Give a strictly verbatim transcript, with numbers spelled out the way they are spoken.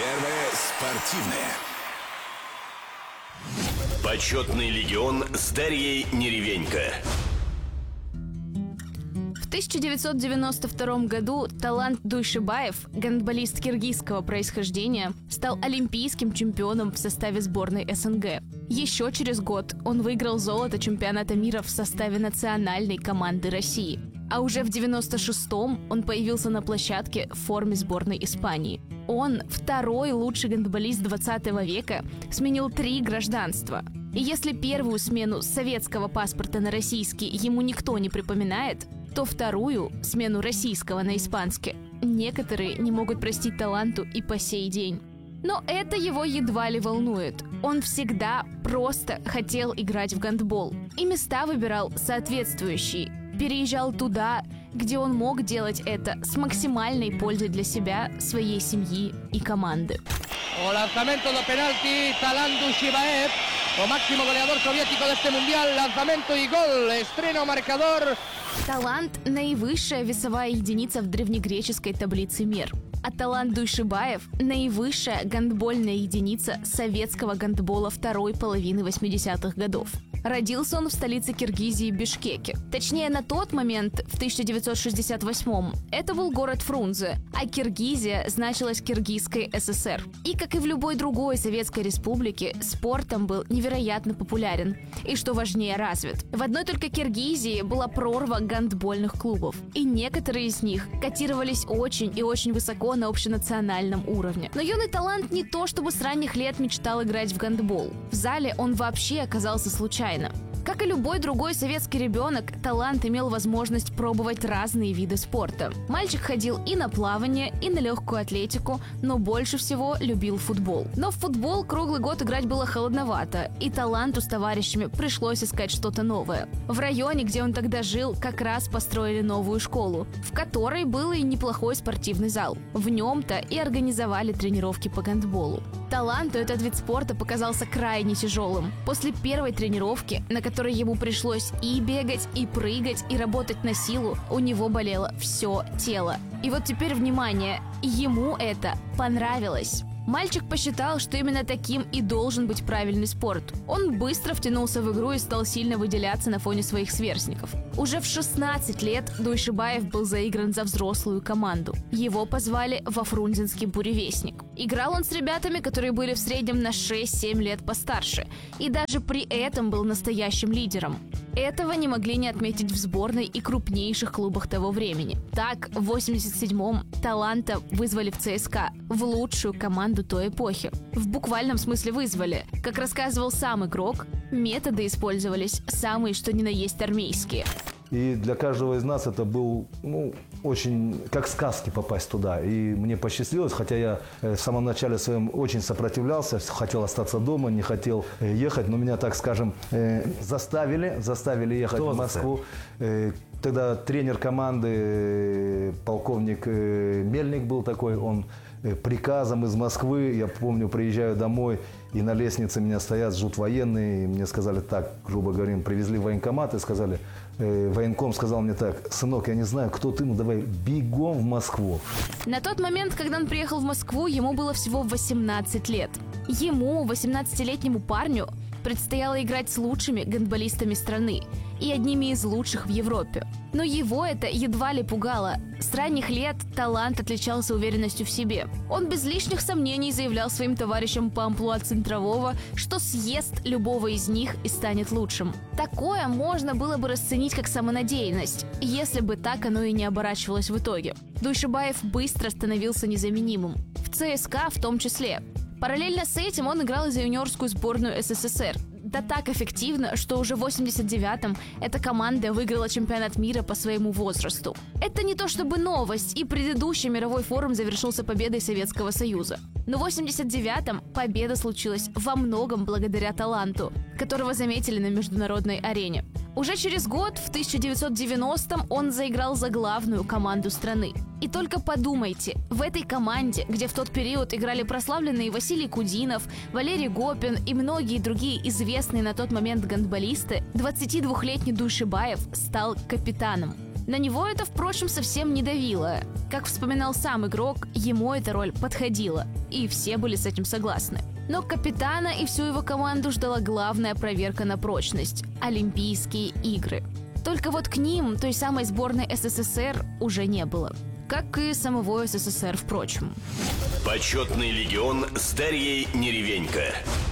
Первое спортивное. Почетный легион с Дарьей Неревенько. В тысяча девятьсот девяносто втором году талант Дуйшибаев, гандболист киргизского происхождения, стал олимпийским чемпионом в составе сборной СНГ. Еще через год он выиграл золото чемпионата мира в составе национальной команды России. А уже в девяносто шестом он появился на площадке в форме сборной Испании. Он, второй лучший гандболист двадцатого века, сменил три гражданства. И если первую смену с советского паспорта на российский ему никто не припоминает, то вторую, смену российского на испанский, некоторые не могут простить таланту и по сей день. Но это его едва ли волнует. Он всегда просто хотел играть в гандбол. И места выбирал соответствующие. Переезжал туда, где он мог делать это с максимальной пользой для себя, своей семьи и команды. O lanzamiento de penalti, Talant Duyshibaev, o máximo goleador soviético de este mundial, lanzamiento y gol, estreno marcador. Талант – наивысшая весовая единица в древнегреческой таблице мер. А талант Дуйшибаев – наивысшая гандбольная единица советского гандбола второй половины восьмидесятых годов. Родился он в столице Киргизии Бишкеке. Точнее, на тот момент, в тысяча девятьсот шестьдесят восьмом, это был город Фрунзе, а Киргизия значилась Киргизской ССР. И, как и в любой другой советской республике, спорт там был невероятно популярен. И, что важнее, развит. В одной только Киргизии была прорва гандбольных клубов. И некоторые из них котировались очень и очень высоко на общенациональном уровне. Но юный талант не то чтобы с ранних лет мечтал играть в гандбол. В зале он вообще оказался случайно. Как и любой другой советский ребенок, талант имел возможность пробовать разные виды спорта. Мальчик ходил и на плавание, и на легкую атлетику, но больше всего любил футбол. Но в футбол круглый год играть было холодновато, и таланту с товарищами пришлось искать что-то новое. В районе, где он тогда жил, как раз построили новую школу, в которой был и неплохой спортивный зал. В нем-то и организовали тренировки по гандболу. Таланту этот вид спорта показался крайне тяжелым. После первой тренировки, на которой ему пришлось и бегать, и прыгать, и работать на силу, у него болело все тело. И вот теперь, внимание, ему это понравилось. Мальчик посчитал, что именно таким и должен быть правильный спорт. Он быстро втянулся в игру и стал сильно выделяться на фоне своих сверстников. Уже в шестнадцать лет Дуйшибаев был заигран за взрослую команду. Его позвали во Фрунзенский буревестник. Играл он с ребятами, которые были в среднем на шесть-семь лет постарше. И даже при этом был настоящим лидером. Этого не могли не отметить в сборной и крупнейших клубах того времени. Так, в восемьдесят седьмом таланта вызвали в ЦСКА, в лучшую команду той эпохи. В буквальном смысле вызвали. Как рассказывал сам игрок, методы использовались самые что ни на есть армейские. И для каждого из нас это был, ну, очень как сказки попасть туда. И мне посчастливилось, хотя я в самом начале своем очень сопротивлялся, хотел остаться дома, не хотел ехать, но меня, так скажем, заставили, заставили ехать Кто в Москву. Тогда тренер команды, полковник Мельник был такой, он приказом из Москвы, я помню, приезжаю домой, и на лестнице меня стоят, ждут военные, и мне сказали так, грубо говоря, привезли военкомат и сказали, э, военком сказал мне так: сынок, я не знаю, кто ты, ну давай бегом в Москву. На тот момент, когда он приехал в Москву, ему было всего восемнадцать лет. Ему, восемнадцатилетнему парню, предстояло играть с лучшими гандболистами страны и одними из лучших в Европе. Но его это едва ли пугало. С ранних лет талант отличался уверенностью в себе. Он без лишних сомнений заявлял своим товарищам по амплуа центрового, что съест любого из них и станет лучшим. Такое можно было бы расценить как самонадеянность, если бы так оно и не оборачивалось в итоге. Дуйшибаев быстро становился незаменимым. В ЦСКА в том числе. Параллельно с этим он играл и за юниорскую сборную СССР. Да так эффективно, что уже в восемьдесят девятом эта команда выиграла чемпионат мира по своему возрасту. Это не то чтобы новость, и предыдущий мировой форум завершился победой Советского Союза. Но в восемьдесят девятом победа случилась во многом благодаря таланту, которого заметили на международной арене. Уже через год, в тысяча девятьсот девяностом, он заиграл за главную команду страны. И только подумайте, в этой команде, где в тот период играли прославленные Василий Кудинов, Валерий Гопин и многие другие известные на тот момент гандболисты, двадцатидвухлетний Дуйшибаев стал капитаном. На него это, впрочем, совсем не давило. Как вспоминал сам игрок, ему эта роль подходила, и все были с этим согласны. Но капитана и всю его команду ждала главная проверка на прочность – Олимпийские игры. Только вот к ним, той самой сборной СССР, уже не было. Как и самого СССР, впрочем. Почетный легион с Дарьей Неревенько.